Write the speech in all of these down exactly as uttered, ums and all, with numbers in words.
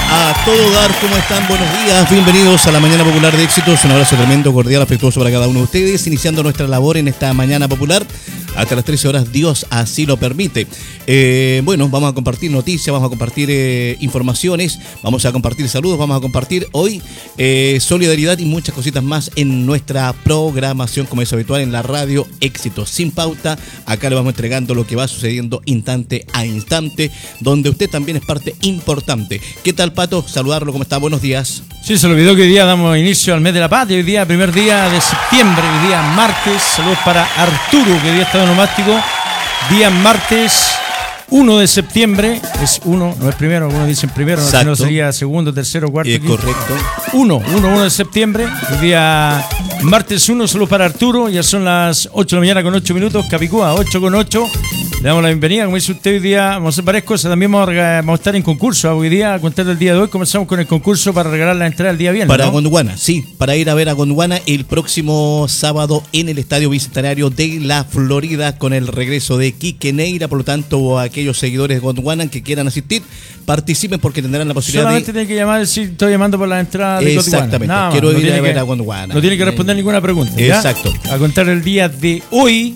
A todo dar, ¿cómo están? Buenos días, bienvenidos a la Mañana Popular de Éxitos. Un abrazo tremendo, cordial, afectuoso para cada uno de ustedes, iniciando nuestra labor en esta Mañana Popular hasta las trece horas, Dios así lo permite. Eh, bueno, vamos a compartir noticias, vamos a compartir eh, informaciones, vamos a compartir saludos, vamos a compartir hoy eh, solidaridad y muchas cositas más en nuestra programación, como es habitual en la radio Éxitos Sin Pauta. Acá le vamos entregando lo que va sucediendo instante a instante, donde usted también es parte importante. ¿Qué tal, Pato? Saludarlo, ¿cómo está? Buenos días. Sí, se olvidó que hoy día damos inicio al mes de la patria, hoy día, primer día de septiembre, hoy día martes. Saludos para Arturo, que hoy día está de onomástico. Día martes uno de septiembre, es uno, no es primero, algunos dicen primero, no, no sería segundo, tercero, cuarto. Es correcto. Uno, uno, uno de septiembre, hoy día martes uno, saludos para Arturo, ya son las ocho de la mañana con ocho minutos, Capicúa, ocho con ocho. Le damos la bienvenida, como dice usted, hoy día vamos a hacer varias cosas, también vamos a, vamos a estar en concurso, hoy día, a contar del día de hoy, comenzamos con el concurso para regalar la entrada el día viernes. Para ¿no? Gondwana, sí, para ir a ver a Gondwana el próximo sábado en el Estadio Bicentenario de la Florida con el regreso de Quique Neira, por lo tanto, aquellos seguidores de Gondwana que quieran asistir, participen porque tendrán la posibilidad solamente de... Solamente tienen que llamar, si estoy llamando por la entrada de Gondwana. Exactamente, Nada quiero más, ir no a ver que, a Gondwana. No tiene que responder eh, ninguna pregunta. ¿ya? Exacto. A contar el día de hoy,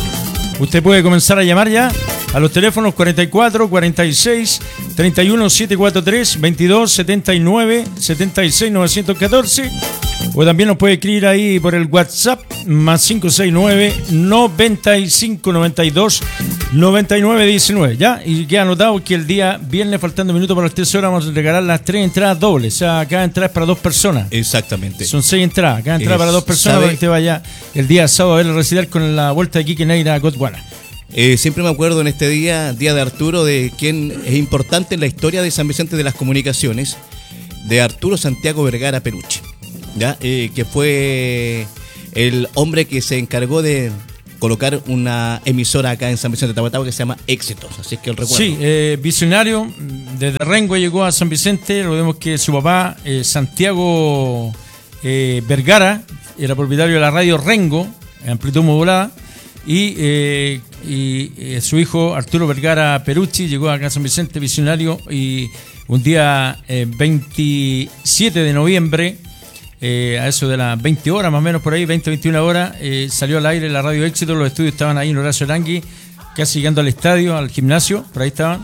usted puede comenzar a llamar ya a los teléfonos cuarenta y cuatro, cuarenta y seis, treinta y uno, setecientos cuarenta y tres, veintidós, setenta y nueve, setenta y seis, novecientos catorce. O también nos puede escribir ahí por el WhatsApp más cinco seis nueve, noventa y cinco, noventa y dos, noventa y nueve, diecinueve. ¿Ya? Y queda anotado que el día viernes, faltando minutos para las tres horas, vamos a regalar las tres entradas dobles. O sea, cada entrada es para dos personas. Exactamente. Son seis entradas. Cada entrada es, para dos personas ¿sabe? Para que usted vaya el día sábado a ver el recital con la vuelta de Quique Neira a Gondwana. Eh, siempre me acuerdo en este día, Día de Arturo, de quien es importante en la historia de San Vicente de las Comunicaciones, de Arturo Santiago Vergara Peruche, ¿ya? Eh, que fue el hombre que se encargó de colocar una emisora acá en San Vicente de Tahuatahua que se llama Éxitos, así es que el recuerdo. Sí, eh, visionario, desde Rengo llegó a San Vicente, recordemos que su papá, eh, Santiago eh, Vergara, era propietario de la radio Rengo, en amplitud modulada, y, eh, y eh, su hijo Arturo Vergara Perucci llegó acá a San Vicente, visionario, y un día eh, veintisiete de noviembre, eh, a eso de las veinte horas más o menos por ahí, veinte, veintiuna horas, eh, salió al aire la radio Éxito. Los estudios estaban ahí en Horacio Arangui, casi llegando al estadio, al gimnasio, por ahí estaban.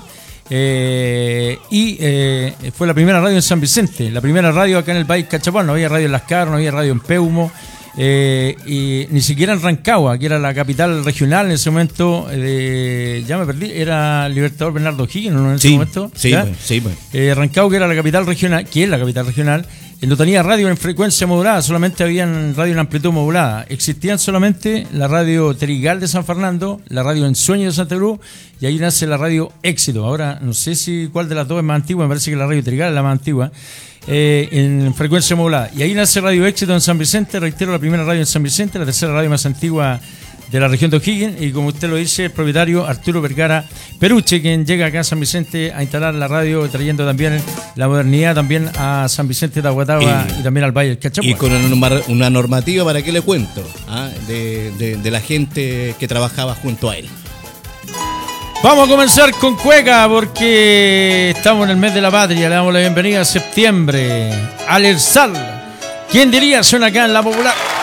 Eh, y eh, fue la primera radio en San Vicente, la primera radio acá en el país Cachapán. No había radio en Las Cabras, no había radio en Peumo. Eh, y ni siquiera en Rancagua, que era la capital regional en ese momento, de, ya me perdí, era Libertador Bernardo Higgins, ¿no? En ese sí, momento. Sí, pues, sí, pues. Eh, Rancagua, que era la capital regional, que es la capital regional, eh, no tenía radio en frecuencia modulada, solamente habían radio en amplitud modulada. Existían solamente la radio Terigal de San Fernando, la radio Ensueño de Santa Cruz, y ahí nace la radio Éxito. Ahora, no sé si cuál de las dos es más antigua, me parece que la radio Terigal es la más antigua. Eh, en frecuencia modulada. Y ahí nace Radio Éxito en San Vicente, reitero, la primera radio en San Vicente, la tercera radio más antigua de la región de O'Higgins, y como usted lo dice, el propietario Arturo Vergara Peruche, quien llega acá a San Vicente a instalar la radio, trayendo también la modernidad también a San Vicente de Tahuatahua y, y también al Valle del Cachapua. Y con una, una normativa, ¿para qué le cuento? ¿Ah? De, de, de la gente que trabajaba junto a él. Vamos a comenzar con cueca porque estamos en el mes de la patria. Le damos la bienvenida a septiembre. Alersal. ¿Quién diría? Suena acá en La Popular.